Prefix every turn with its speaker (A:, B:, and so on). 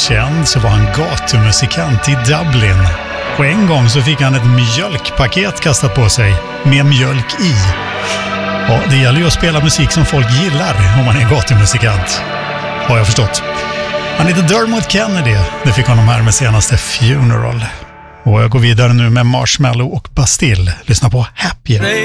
A: känd så var han gatumusikant i Dublin. På en gång så fick han ett mjölkpaket kastat på sig med mjölk i. Ja, det gäller ju att spela musik som folk gillar om man är gatumusikant, har jag förstått. Han heter Dermot Kennedy. Det fick honom här med senaste Funeral. Och jag går vidare nu med Marshmallow och Bastille. Lyssna på Happier.